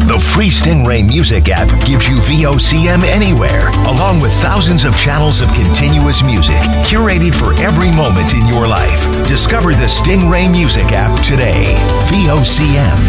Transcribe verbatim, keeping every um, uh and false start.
The free Stingray Music app gives you V O C M anywhere, along with thousands of channels of continuous music, curated for every moment in your life. Discover the Stingray Music app today. V O C M.